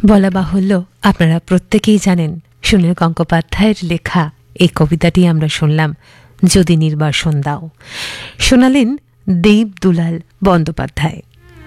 বলা বাহুল্য আপনারা প্রত্যেকেই জানেন সুনীল গঙ্গোপাধ্যায়ের লেখা এই কবিতাটি আমরা শুনলাম, যদি নির্বাসন দাও। শোনালেন দেব দুলাল বন্দ্যোপাধ্যায়।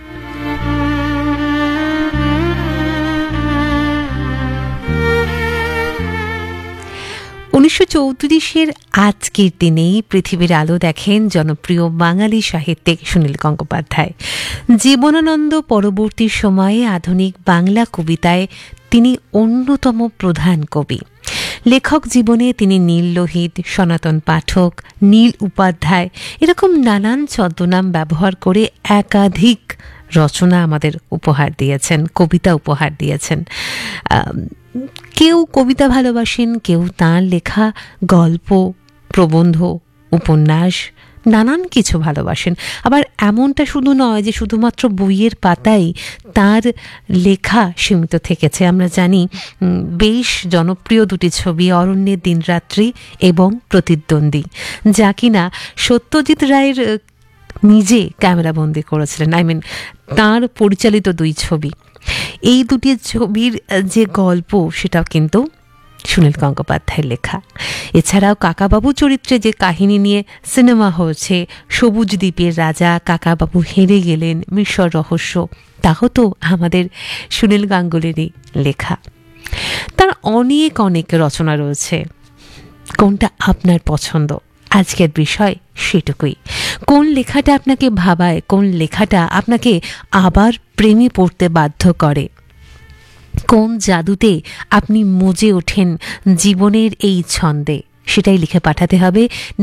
1934 আজকের দিনেই পৃথিবীর আলো দেখেন জনপ্রিয় বাঙালি সাহিত্যিক সুনীল গঙ্গোপাধ্যায়। জীবনানন্দ পরবর্তী সময়ে আধুনিক বাংলা কবিতায় তিনি অন্যতম প্রধান কবি। লেখক জীবনে তিনি নীল লোহিত, সনাতন পাঠক, নীল উপাধ্যায় এরকম নানান ছদ্মনাম ব্যবহার করে একাধিক রচনা আমাদের উপহার দিয়েছেন, কবিতা উপহার দিয়েছেন। কেউ কবিতা ভালোবাসেন, কেউ তাঁর লেখা গল্প, প্রবন্ধ, উপন্যাস নানান কিছু ভালোবাসেন। আবার এমনটা শুধু নয় যে শুধুমাত্র বইয়ের পাতাই তার লেখা সীমিত থেকেছে। আমরা জানি বেশ জনপ্রিয় দুটি ছবি অরণ্যের দিনরাত্রি এবং প্রতিদ্বন্দ্বী, যা কিনা সত্যজিৎ রায়ের নিজে ক্যামেরাবন্দি করেছিলেন। তাঁর পরিচালিত দুই ছবি, এই দুটি ছবির যে গল্প সেটাও কিন্তু সুনীল গঙ্গোপাধ্যায়ের লেখা। এছাড়াও কাকাবাবু চরিত্রে যে কাহিনী নিয়ে সিনেমা হয়েছে, সবুজ দ্বীপের রাজা, কাকাবাবু হেরে গেলেন, মিশর রহস্য, তাও তো আমাদের সুনীল গাঙ্গুলিরই লেখা। তার অনেক অনেক রচনা রয়েছে। কোনটা আপনার পছন্দ আজকের বিষয় সেটুকুই। কোন লেখাটা আপনাকে ভাবায়, কোন লেখাটা আপনাকে আবার প্রেমে পড়তে বাধ্য করে, কোন জাদুতে আপনি মজে ওঠেন জীবনের এই ছন্দে, সেটাই লিখে পাঠাতে হবে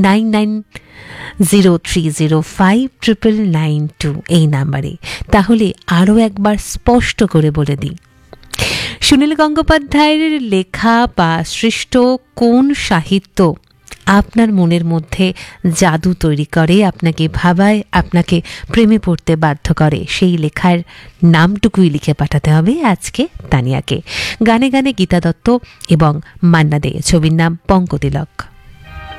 9903059992 এই নাম্বারে। তাহলে আরও একবার স্পষ্ট করে বলে দিই, সুনীল গঙ্গোপাধ্যায়ের লেখা বা সৃষ্ট কোন সাহিত্য আপনার মনের মধ্যে জাদু তৈরি করে, আপনাকে ভাবায়, আপনাকে প্রেমে পড়তে বাধ্য করে, সেই লেখার নামটুকুই লিখে পাঠাতে হবে আজকে তানিয়াকে। গানে গানে গীতা দত্ত এবং মান্না দে, ছবির নাম পঙ্কতিলক।